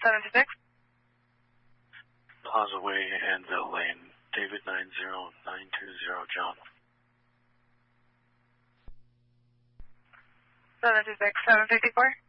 726. Plaza Way, Anvil Lane, David 90920, John. 726, 754.